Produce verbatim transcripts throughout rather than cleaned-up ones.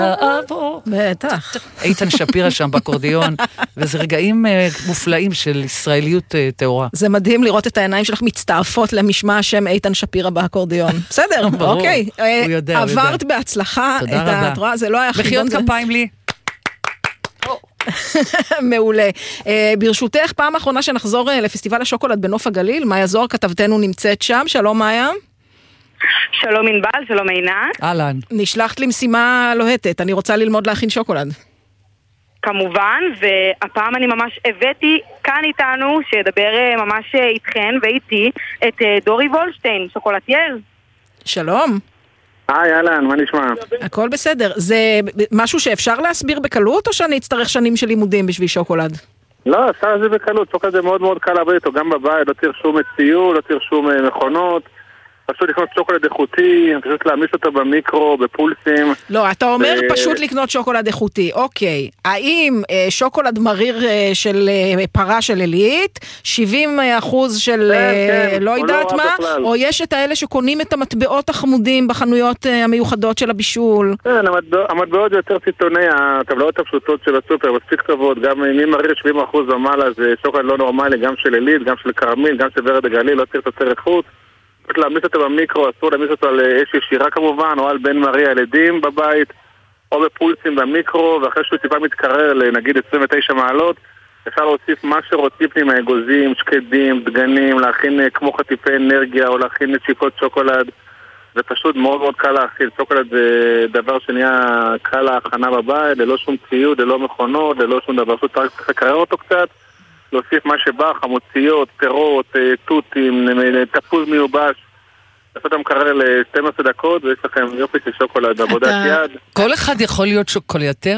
בטח. איתן שפירא שם באקורדיון, וזה רגעים מופלאים של ישראליות טהורה. זה מדהים לראות את העיניים שלך מצטרפות למשמע השם איתן שפירא באקורדיון. בסדר, אוקיי. הוא יודע, הוא יודע. עברת בהצלחה את התרועה, זה לא היה חידון. מחיאות כפיים לי. מעולה. ברשותך, פעם האחרונה שנחזור לפסטיבל השוקולד בנוף הגליל, מאיה זוהר כתבתנו נמצאת שם. שלום מאיה. שלום ענבל, שלום עינת. אהלן. נשלחת למשימה לוהטת, אני רוצה ללמוד להכין שוקולד. כמובן, והפעם אני ממש הבאתי כאן איתנו, שידבר ממש איתכן ואיתי, את דורי וולשטיין, שוקולטייר. שלום. היי, אהלן, מה נשמע? הכל בסדר. זה משהו שאפשר להסביר בקלות, או שאני אצטרך שנים של לימודים בשביל שוקולד? לא, אפשר זה בקלות. שוקולד זה מאוד מאוד קל לעבוד איתו, גם בבית, לא צריך שום ציור, לא צריך שום מכונות. פשוט לקנות שוקולד איכותי, פשוט להעמיס אותו במיקרו, בפולסים. לא, אתה אומר ו... פשוט לקנות שוקולד איכותי. אוקיי, האם אה, שוקולד מריר אה, של אה, פרה של אלית, שבעים אחוז של אה, כן, כן, לא יודעת לא מה, בכלל. או יש את האלה שקונים את המטבעות החמודים בחנויות אה, המיוחדות של הבישול? כן, המטבע, המטבעות זה יותר סיטוני, הטבלאות הפשוטות של הסופר, מספיק טובות, גם אם מריר שבעים אחוז ומעלה, זה שוקולד לא נורמלי, גם של אלית, גם של קרמיל, גם של ורד הגליל, לא צריך תוצרת חוץ. להעמיס אותו במיקרו, אסור להעמיס אותו על אש ישירה כמובן, או על בן מרי על עדים בבית, או בפולסים במיקרו, ואחרי שהוא טיפה מתקרר לנגיד עשרים ותשע מעלות, אפשר להוסיף מה שרוצים פנימה, אגוזים, שקדים, דגנים, להכין כמו חטיפי אנרגיה, או להכין נשיפות שוקולד. זה פשוט מאוד מאוד קל להכין. שוקולד זה דבר שנהיה קל להכנה בבית, ללא שום ציוד, ללא מכונות, ללא שום דבר. פשוט צריך לקרר אותו קצת, להוסיף מה שבא, חמוציות, פירות, תותים, תפוז מיובש, לעשות המקרר ל-שתים עשרה דקות, ויש לכם יופי של שוקולד, עבודת יד. כל אחד יכול להיות שוקולייטר?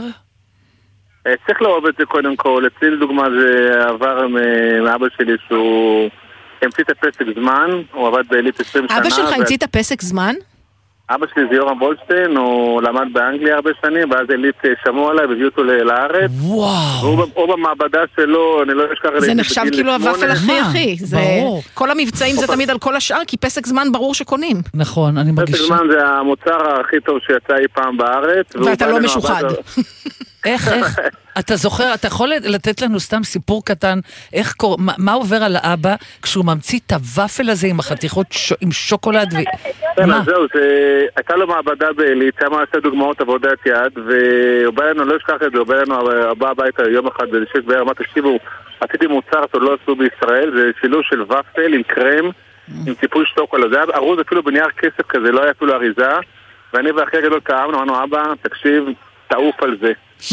צריך לאהוב את זה קודם כל. אצלי לדוגמה זה עבר מאבא שלי שהוא המציא את הפסק זמן, הוא עבד באלית עשרים שנה. אבא שלך המציא את הפסק זמן? אבא שלי זה יורם וולשטיין, הוא למד באנגליה הרבה שנים, ואז אלית שמעו עליי והביאו אותו לארץ. וואו. או במעבדה שלו, אני לא אשכח... זה נחשב כאילו הוואפל הכי הכי. ברור. כל המבצעים זה תמיד על כל השאר, כי פסק זמן ברור שקונים. נכון, אני מרגישה. פסק זמן זה המוצר הכי טוב שיצא אי פעם בארץ. ואתה לא משוחד. איך, איך? אתה זוכר, אתה יכול לתת לנו סתם סיפור קטן, איך קורה, מה, מה עובר על האבא כשהוא ממציא את הוואפל הזה עם החתיכות, ש... עם שוקולד ו... כן, אז זהו, זה... הייתה לו מעבדה בעילית, היה מעשה דוגמאות עבודת יד, והוא בא לנו, לא אשכח את זה, הוא בא לנו, הבא הביתה יום אחד, ולשש בערב, מה תקשיבו, עשיתי מוצר שעוד לא עשו בישראל, זה שילוב של וואפל עם קרם, עם ציפוי שוקולד, זה היה ארוז אפילו בנייר כסף כזה, לא היה אפילו אריזה, ואני ואחי הגדול קראנו, אמרנו, אבא, תקשיב, תעוף על זה.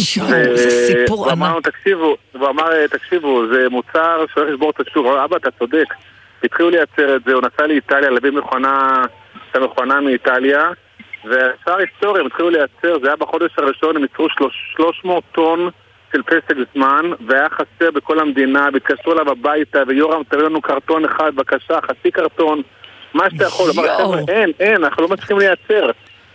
זה סיפור ענק. הוא אמר, תקשיבו, זה מוצר שהולך לשבור את השוק. אבא, אתה צודק. התחילו לייצר את זה, הוא נסע לאיטליה, להביא מכונה, את המכונה מאיטליה, והשאר היסטוריה, הם התחילו לייצר, זה היה בחודש הראשון, הם ייצרו שלוש מאות טון של פסק זמן, והיה חסר בכל המדינה, והתקשרו אליו הביתה, ויורם תביא לנו קרטון אחד, בבקשה, חצי קרטון, מה שאתה יכול, אין, אין, אנחנו לא מצליחים לייצר.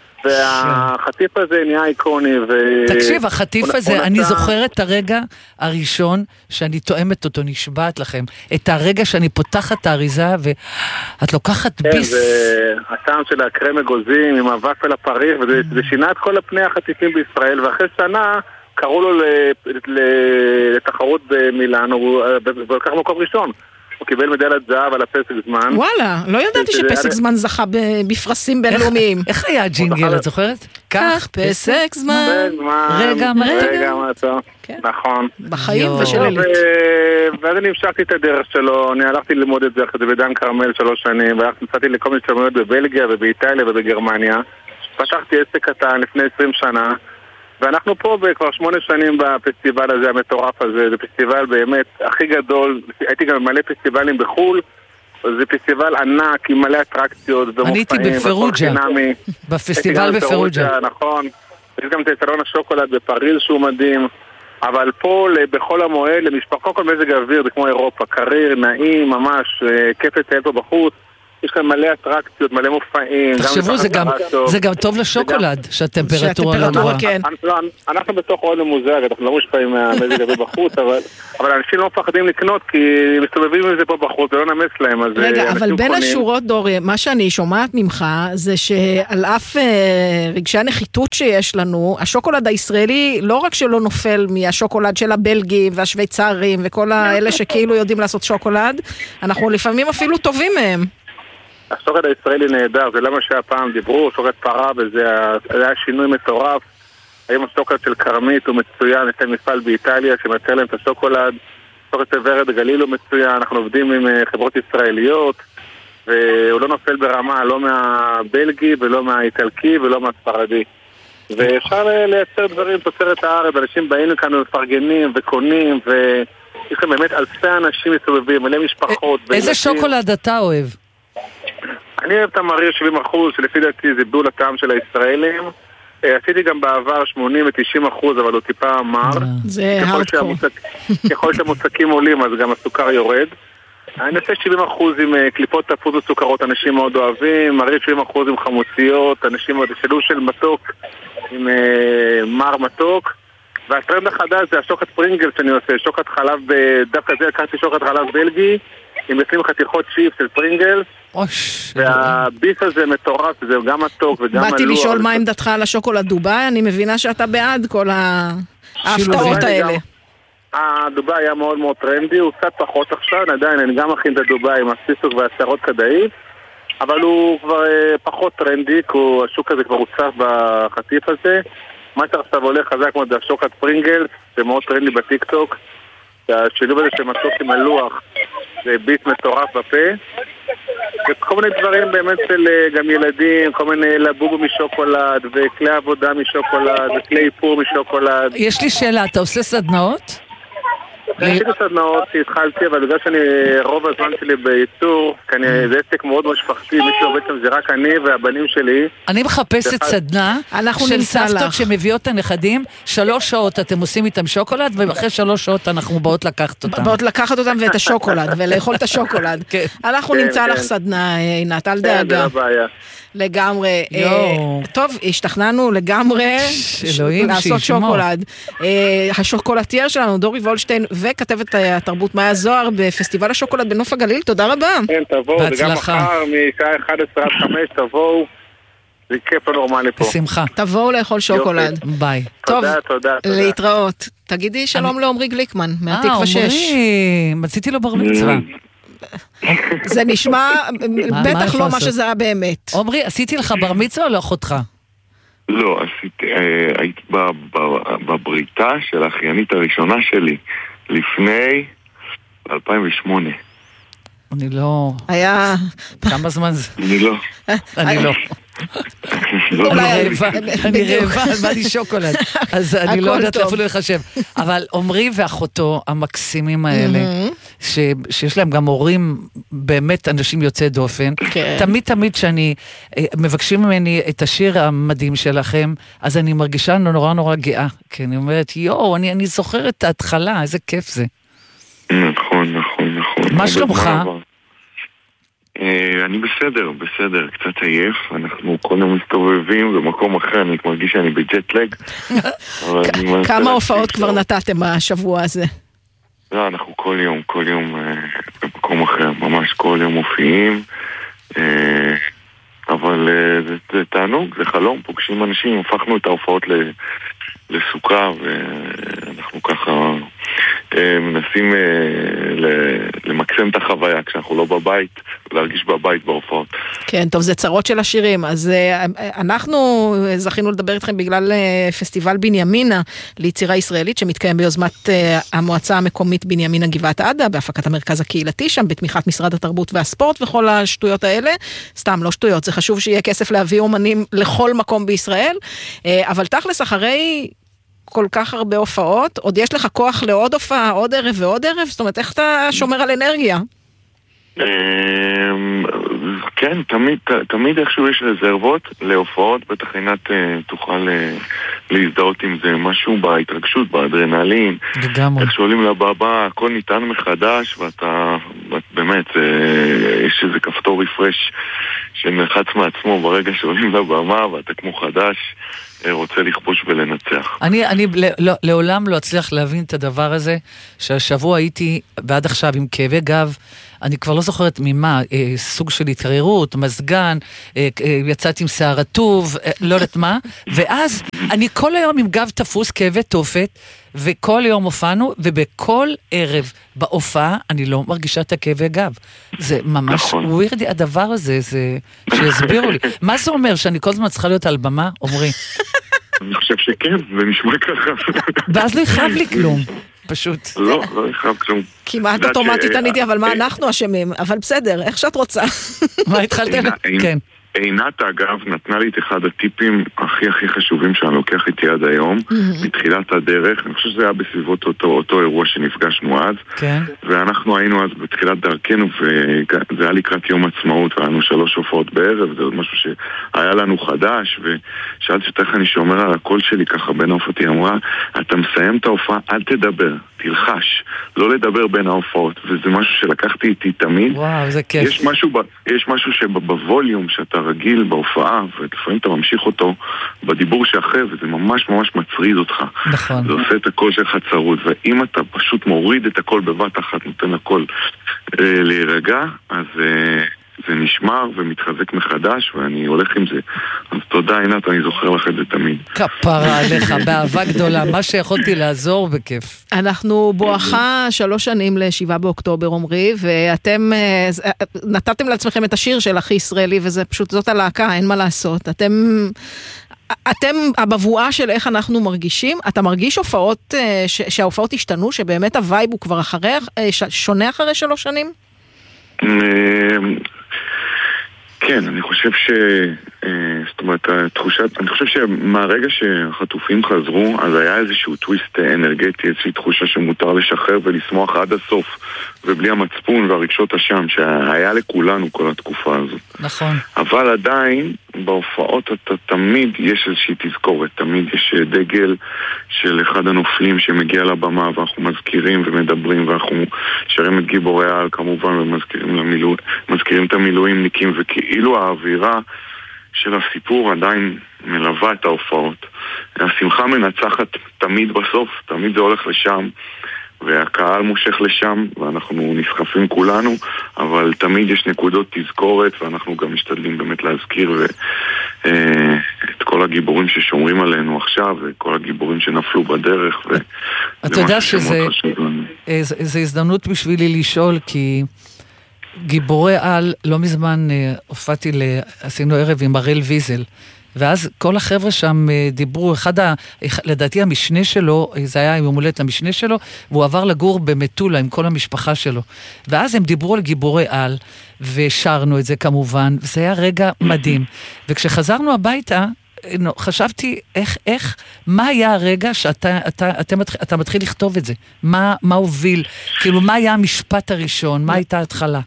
והחטיף הזה נהיה איקוני. תקשיב, החטיף הזה, אני זוכרת את הרגע הראשון שאני תואמת אותו, נשבעת לכם, את הרגע שאני פותחת את האריזה ואת לוקחת ביס. כן, זה הטעם של הקרם אגוזים עם הוואפל הפריך, וזה שינה את כל הפני החטיפים בישראל, ואחרי שנה קראו לו לתחרות במילאנו, ולקח מקום ראשון. הוא קיבל מדליית זהב על הפסק זמן. וואלה, לא ידעתי שפסק זמן זכה בפרסים בינלאומיים. איך היה הג'ינגל, את זוכרת? כך פסק זמן. רגע, רגע, מעצור. נכון. בחיים ושל אלית. ואז אני המשכתי את הדרך שלו, אני הלכתי ללמוד את זה אחרי בדן קרמל שלוש שנים, והלכתי מצאתי לכל מיני שלמויות בבלגיה ובאיטליה ובגרמניה. פתחתי עסק קטן לפני עשרים שנה, ואנחנו פה כבר שמונה שנים בפסטיבל הזה, המטורף הזה. זה פסטיבל באמת הכי גדול. הייתי גם מלא פסטיבלים בחול. זה פסטיבל ענק עם מלא אטרקציות ומופעים. אני הייתי בפרוג'ה, בפסטיבל בפרוג'ה. נכון. יש גם את סלון השוקולד בפריז שהוא מדהים. אבל פה בכל המועד, למשפחה, כל מזג האוויר, זה כמו אירופה. קריר, נעים, ממש, כיף לטייל פה בחוץ. יש כאן מלא אטרקציות, מלא מופעים. תחשבו, זה גם, זה גם טוב לשוקולד, שהטמפרטורה לא גבוהה. אנחנו בתוך אוהל ממוזג, אנחנו לא מושפעים מהמזג הזה בחוץ, אבל אנשים לא מפחדים לקנות, כי מסתובבים עם זה פה בחוץ, זה לא נמס להם. רגע, אבל בין השורות, דורי, מה שאני שומעת ממך, זה שעל אף רגשי הנחיתות שיש לנו, השוקולד הישראלי לא רק שלא נופל מהשוקולד של הבלגים והשוויצרים וכל האלה שכאילו יודעים לעשות שוקולד, אנחנו לפעמים אפילו טובים מהם. השוקולד הישראלי נהדר, זה למה שהפעם דיברו, שוקולד פרה, וזה היה שינוי מטורף. היום השוקולד של קרמית הוא מצוין, יש להם מפעל באיטליה שמייצר להם את השוקולד, שוקולד של ורד הגליל הוא מצוין, אנחנו עובדים עם חברות ישראליות, והוא לא נופל ברמה, לא מהבלגי ולא מהאיטלקי ולא מהספרדי. ואפשר לייצר דברים תוצרת הארץ, אנשים באים לכאן ומפרגנים וקונים, ויש כאן באמת אלפי אנשים מסתובבים, מלא משפחות. איזה שוקולד אתה אוהב? אני אוהב את המריר שבעים אחוז, שלפי דעתי זה בול הטעם של הישראלים. עשיתי גם בעבר שמונים ותשעים אחוז, אבל הוא טיפה מר. זה הארדקור. ככל שהמוצקים עולים, אז גם הסוכר יורד. אני עושה שבעים אחוז עם קליפות תפוז וסוכרות, אנשים מאוד אוהבים. מריר שבעים אחוז עם חמוציות, אנשים מאוד שילוב של מתוק עם מר מתוק. והטרנד החדש זה השוקולד פרינגל שאני עושה, שוקולד חלב, דווקא זה לקחתי שוקולד חלב בלגי, עם עשרים חתיכות צ'יפ של פרינגל. והביס הזה מטורף, זה גם מתוק וגם מלוח. באתי לשאול מה עמדתך על השוקולד דובאי, אני מבינה שאתה בעד כל ההפתעות האלה. הדובאי היה מאוד מאוד טרנדי, הוא קצת פחות עכשיו, עדיין אני גם מכין את הדובאי עם הסיסוק והשערות כדאית, אבל הוא כבר פחות טרנדי, כי השוק הזה כבר הוצף בחטיף הזה. מה שעכשיו הולך חזק מאוד זה השוקולד פרינגל, זה מאוד טרנדי בטיק-טוק. השילוב הזה שמתוק עם הלוח זה ביט מטורף בפה, וכל מיני דברים באמת של גם ילדים, כל מיני לבובו משוקולד וכלי עבודה משוקולד וכלי איפור משוקולד. יש לי שאלה, אתה עושה סדנאות? אני עשיתי סדנאות שהתחלתי, אבל בגלל שאני רוב הזמן שלי בייצור, כי זה עסק מאוד משפחתי, מי שעובד שם זה רק אני והבנים שלי. אני מחפשת סדנה של סבתות שמביאות את הנכדים, שלוש שעות אתם עושים איתם שוקולד, ואחרי שלוש שעות אנחנו באות לקחת אותם. באות לקחת אותם ואת השוקולד, ולאכול את השוקולד. אנחנו נמצא לך סדנה, עינת, אל דאגה. לגמרי. טוב, השתכנענו לגמרי לעשות שוקולד. השוקולטייר שלנו, דורי וולשטיין, וכתבת התרבות מאיה זוהר בפסטיבל השוקולד בנוף הגליל, תודה רבה. כן, תבואו, וגם מחר משעה אחת עשרה עד חמש, תבואו. זה כיף הנורמלי פה. בשמחה. תבואו לאכול שוקולד. ביי. טוב, להתראות. תגידי שלום לעומרי גליקמן, מהתקווה שש. אה, עומרי, מציתי לו בר מצווה. זה נשמע בטח לא מה שזה היה באמת. עומרי, עשיתי לך בר מצווה או לא אחותך? לא, עשיתי, הייתי בבריתה של האחיינית הראשונה שלי לפני אלפיים ושמונה. אני לא... היה... כמה זמן זה? אני לא. אני לא. אני רעבה, בא לי שוקולד, אז אני לא יודעת אפילו לחשב. אבל עומרי ואחותו המקסימים האלה, שיש להם גם הורים באמת אנשים יוצאי דופן, תמיד תמיד שאני מבקשים ממני את השיר המדהים שלכם, אז אני מרגישה נורא נורא גאה, כי אני אומרת, יואו, אני זוכרת את ההתחלה, איזה כיף זה. נכון, נכון, נכון. מה שלומך? אני בסדר, בסדר, קצת עייף, אנחנו כל יום מסתובבים במקום אחר, אני מרגיש שאני בג'ט-לג. כמה הופעות כבר נתתם השבוע הזה? לא, אנחנו כל יום, כל יום במקום אחר, ממש כל יום מופיעים, אבל זה תענוג, זה חלום, פוגשים אנשים, הפכנו את ההופעות לסוכה, ואנחנו ככה מנסים למקסם את החוויה כשאנחנו לא בבית, להרגיש בבית בהופעות. כן, טוב, זה צרות של השירים. אז אנחנו זכינו לדבר איתכם בגלל פסטיבל בנימינה ליצירה ישראלית שמתקיים ביוזמת המועצה המקומית בנימינה גבעת עדה, בהפקת המרכז הקהילתי שם, בתמיכת משרד התרבות והספורט וכל השטויות האלה. סתם, לא שטויות, זה חשוב שיהיה כסף להביא אומנים לכל מקום בישראל, אבל תכלס אחרי כל כך הרבה הופעות, עוד יש לך כוח לעוד הופעה, עוד ערב ועוד ערב? זאת אומרת, איך אתה שומר על אנרגיה? כן, תמיד, תמיד איכשהו יש רזרבות להופעות, בטח עינת תוכל להזדהות עם זה, משהו בהתרגשות, באדרנלין, איך שעולים לבא, הכל ניתן מחדש, ואתה באמת, יש איזה כפתור רפרש שמלחץ מעצמו ברגע שעולים לבמה, ואתה כמו חדש רוצה לכבוש ולנצח. אני, אני לא, לעולם לא אצליח להבין את הדבר הזה, שהשבוע הייתי ועד עכשיו עם כאבי גב, אני כבר לא זוכרת ממה, אה, סוג של התערערות, מזגן, אה, אה, יצאתי עם שיער רטוב, אה, לא יודעת מה, ואז אני כל היום עם גב תפוס, כאבי תופת, וכל יום הופענו, ובכל ערב בהופעה אני לא מרגישה את הכאבי גב. זה ממש נכון. ווירדי הדבר הזה, זה שיסבירו לי. מה זה אומר, שאני כל הזמן צריכה להיות על במה, אומרי? אני חושב שכן, זה נשמע ככה. ואז לא יכאב לי כלום. פשוט. לא, לא יכאב כלום. כמעט אוטומטית עניתי, אבל מה אנחנו אשמים? אבל בסדר, איך שאת רוצה. מה התחלתם? כן. עינת אגב נתנה לי את אחד הטיפים הכי הכי חשובים שאני לוקח איתי עד היום, מתחילת הדרך. אני חושב שזה היה בסביבות אותו, אותו אירוע שנפגשנו אז, כן. ואנחנו היינו אז בתחילת דרכנו, וזה היה לקראת יום עצמאות, והיינו שלוש הופעות בערב, זה עוד משהו שהיה לנו חדש, ושאלתי אותך, אני שומר על הקול שלי ככה בין ההופעות, היא אמרה, אתה מסיים את ההופעה, אל תדבר, תלחש, לא לדבר בין ההופעות, וזה משהו שלקחתי איתי תמיד. וואו, זה כיף. יש משהו, יש משהו שבווליום שאתה רגיל בהופעה, ולפעמים אתה ממשיך אותו בדיבור שאחרי, וזה ממש ממש מצריד אותך. נכון. זה עושה את הקול שלך צרוד, ואם אתה פשוט מוריד את הקול בבת אחת, נותן לקול אה, להירגע, אז אה, זה נשמר ומתחזק מחדש, ואני הולך עם זה. אז תודה, עינת, אני זוכר לך את זה תמיד. כפרה עליך, באהבה גדולה, מה שיכולתי לעזור בכיף. אנחנו בואכה שלוש שנים לשבעה באוקטובר, עומרי, ואתם נתתם לעצמכם את השיר של הכי ישראלי, וזה פשוט, זאת הלהקה, אין מה לעשות. אתם... אתם הבבואה של איך אנחנו מרגישים, אתה מרגיש הופעות, שההופעות השתנו, שבאמת הווייב הוא כבר אחרי, שונה אחרי שלוש שנים? כן, אני חושב ש... זאת אומרת, התחושת... אני חושב שמהרגע שהחטופים חזרו, אז היה איזשהו טוויסט אנרגטי, איזושהי תחושה שמותר לשחרר ולשמוח עד הסוף, ובלי המצפון והרגשות השם, שהיה לכולנו כל התקופה הזאת. נכון. אבל עדיין, בהופעות אתה תמיד יש איזושהי תזכורת, תמיד יש דגל של אחד הנופלים שמגיע לבמה, ואנחנו מזכירים ומדברים, ואנחנו שרים את גיבורי העל כמובן, ומזכירים למילוא... מזכירים את המילואימניקים, וכאילו האווירה של הסיפור עדיין מלווה את ההופעות. השמחה מנצחת תמיד בסוף, תמיד זה הולך לשם, והקהל מושך לשם, ואנחנו נסחפים כולנו, אבל תמיד יש נקודות תזכורת, ואנחנו גם משתדלים באמת להזכיר ו, אה, את כל הגיבורים ששומרים עלינו עכשיו, וכל הגיבורים שנפלו בדרך. ו, אתה יודע שזה זה הזדמנות בשבילי לשאול, כי גיבורי על, לא מזמן הופעתי, עשינו ערב עם אראל ויזל, ואז כל החבר'ה שם דיברו, אחד ה... לדעתי המשנה שלו, זה היה עם הולדת המשנה שלו, והוא עבר לגור במטולה עם כל המשפחה שלו. ואז הם דיברו על גיבורי על, ושרנו את זה כמובן, וזה היה רגע מדהים. וכשחזרנו הביתה, חשבתי איך, איך, מה היה הרגע שאתה אתה, אתה, אתה מתחיל לכתוב את זה? מה, מה הוביל? כאילו, מה היה המשפט הראשון? מה הייתה ההתחלה?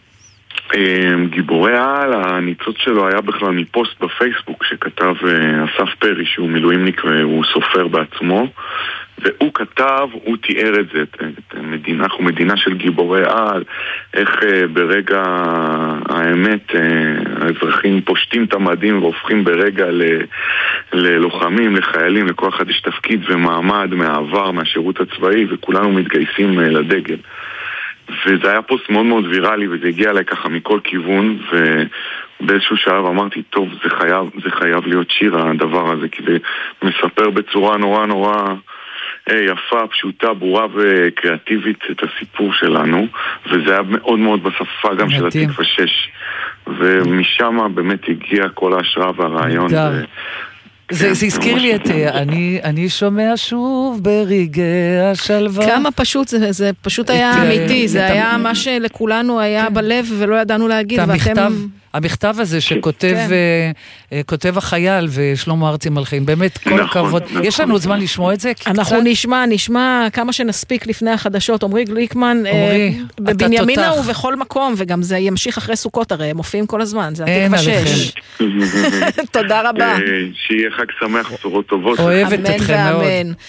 גיבורי העל, הניצוץ שלו היה בכלל מפוסט בפייסבוק שכתב אסף פרי, שהוא מילואימניק והוא סופר בעצמו, והוא כתב, הוא תיאר את זה, את מדינה, אנחנו מדינה של גיבורי על, איך ברגע האמת האזרחים פושטים את המדים והופכים ברגע ל, ללוחמים, לחיילים, לכל אחד יש תפקיד ומעמד מהעבר, מהשירות הצבאי, וכולנו מתגייסים לדגל. וזה היה פוסט מאוד מאוד ויראלי, וזה הגיע אליי ככה מכל כיוון, ובאיזשהו שלב אמרתי, טוב, זה חייב, זה חייב להיות שיר הדבר הזה, כי זה מספר בצורה נורא נורא יפה, פשוטה, ברורה וקריאטיבית את הסיפור שלנו, וזה היה מאוד מאוד בשפה גם של התקווה שש, ומשם באמת הגיע כל ההשראה והרעיון. זה הזכיר לי את אני שומע שוב ברגעי השלווה. כמה פשוט, זה פשוט היה אמיתי, זה היה מה שלכולנו היה בלב ולא ידענו להגיד. המכתב הזה שכותב כותב החייל ושלמה ארצי מלחין, באמת כל הכבוד. יש לנו זמן לשמוע את זה? אנחנו נשמע, נשמע כמה שנספיק לפני החדשות. עמרי גליקמן, בבנימינה ובכל מקום, וגם זה ימשיך אחרי סוכות, הרי הם מופיעים כל הזמן, זה התקווה שש. תודה רבה. שיהיה חג שמח, בשורות טובות. אוהבת אתכם מאוד.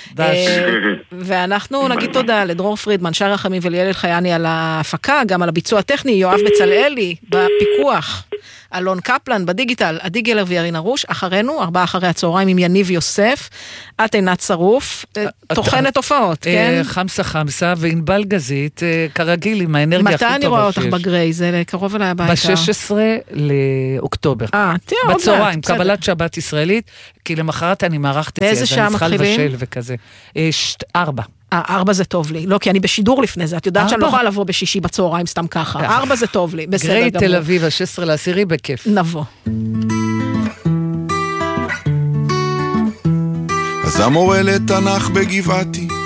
ואנחנו נגיד תודה לדרור פרידמן, שי רחמים וליאל חייני על ההפקה, גם על הביצוע הטכני, יואב בצלאלי בפיקוח, אלון קפלן בדיגיטל, עדי גלר וירין ארוש, אחרינו, ארבעה אחרי הצהריים עם יניב יוסף, את עינת שרוף, תוכנת הופעות, כן? חמסה חמסה וענבל גזית, כרגיל עם האנרגיה הכי טובה שיש. מתי אני רואה אותך בגריי? זה קרוב אליי הביתה. ב-שש עשרה לאוקטובר. אה, תראה, עוד מעט. בצהריים, קבלת שבת ישראלית, כי למחרת אני מערכת את זה, אז אני צריכה לבשל וכזה. ארבע. אה, ארבע זה טוב לי. לא, כי אני בשידור לפני זה. את יודעת שאני לא יכולה לבוא בשישי בצהריים סתם ככה. ארבע זה טוב לי. בסדר גמור. גריי תל אביב, ה-שש עשרה לעשירי בכיף. נבוא. אז המורה לתנ"ך בגבעתי